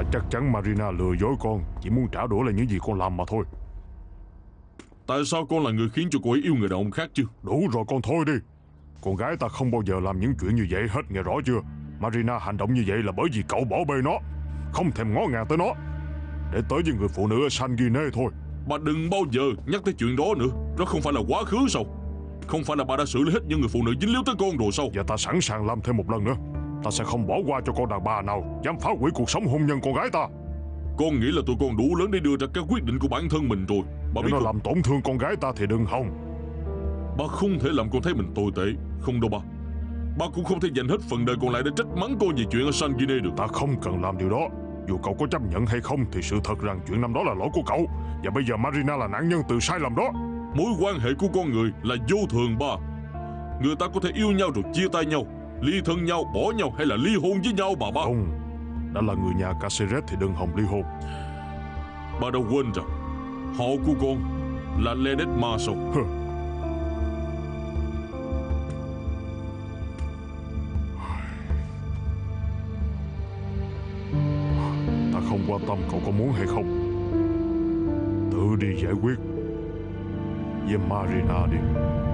Ta chắc chắn Marina lừa dối con, chỉ muốn trả đũa lại những gì con làm mà thôi. Tại sao con là người khiến cho cô ấy yêu người đàn ông khác chứ? Đủ rồi con, thôi đi. Con gái ta không bao giờ làm những chuyện như vậy hết, nghe rõ chưa? Marina hành động như vậy là bởi vì cậu bỏ bê nó, không thèm ngó ngàng tới nó, để tới với người phụ nữ ở Sanguine thôi. Bà đừng bao giờ nhắc tới chuyện đó nữa. Đó không phải là quá khứ sao? Không phải là bà đã xử lý hết những người phụ nữ dính líu tới con rồi sao? Và ta sẵn sàng làm thêm một lần nữa. Ta sẽ không bỏ qua cho con đàn bà nào dám phá hủy cuộc sống hôn nhân con gái ta. Con nghĩ là tụi con đủ lớn để đưa ra các quyết định của bản thân mình rồi. Bà Nếu biết nó không? làm tổn thương con gái ta thì đừng hòng. Bà không thể làm con thấy mình tồi tệ. Không đâu bà. Bà cũng không thể dành hết phần đời còn lại để trách mắng con về chuyện ở Sanguine được. Ta không cần làm điều đó. Dù cậu có chấp nhận hay không thì sự thật rằng chuyện năm đó là lỗi của cậu, và bây giờ Marina là nạn nhân từ sai lầm đó. Mối quan hệ của con người là vô thường ba. Người ta có thể yêu nhau rồi chia tay nhau, ly thân nhau, bỏ nhau hay là ly hôn với nhau bà. Không, đã là người nhà Caceres thì đừng hòng ly hôn. Bà đã quên rằng họ của con là Ledesma sao? Ta không quan tâm cậu có muốn hay không. Tự đi giải quyết với Marina đi.